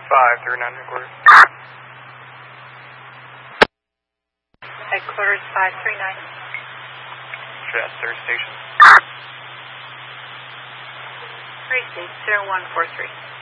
539 headquarters. Headquarters 539. Chester Station. Tracy, 0143.